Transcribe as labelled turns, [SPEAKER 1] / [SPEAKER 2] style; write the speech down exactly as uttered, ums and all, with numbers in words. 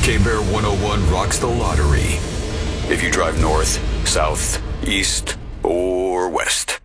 [SPEAKER 1] K-Bear one oh one rocks the lottery. If you drive north, south, east, or west.